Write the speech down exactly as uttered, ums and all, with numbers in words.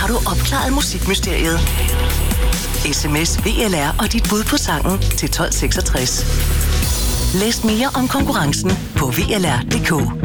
har du opklaret musikmysteriet. Sms V L R og dit bud på sangen til tolv seksogtres. Læs mere om konkurrencen på V L R punktum d k.